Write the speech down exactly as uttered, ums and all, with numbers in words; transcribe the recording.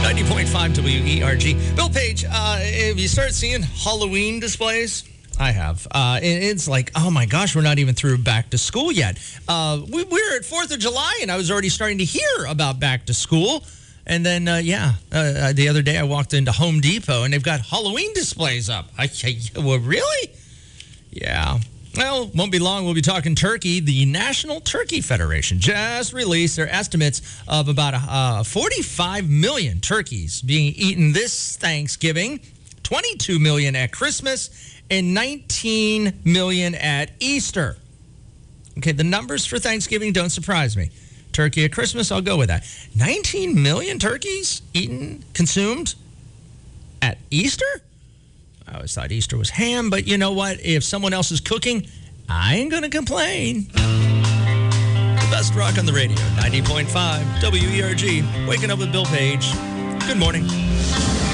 ninety point five W E R G. Bill Page, uh, have you started seeing Halloween displays? I have. Uh, and it's like, oh my gosh, we're not even through back to school yet. Uh, we, we're at fourth of July, and I was already starting to hear about back to school. And then, uh, yeah, uh, the other day I walked into Home Depot, and they've got Halloween displays up. I, I, well, really? Yeah. Well, won't be long. We'll be talking turkey. The National Turkey Federation just released their estimates of about uh, forty-five million turkeys being eaten this Thanksgiving, twenty-two million at Christmas, and nineteen million at Easter. Okay, the numbers for Thanksgiving don't surprise me. Turkey at Christmas, I'll go with that. nineteen million turkeys eaten, consumed at Easter? I always thought Easter was ham, but you know what? If someone else is cooking, I ain't going to complain. The best rock on the radio, ninety point five W E R G. Waking up with Bill Page. Good morning.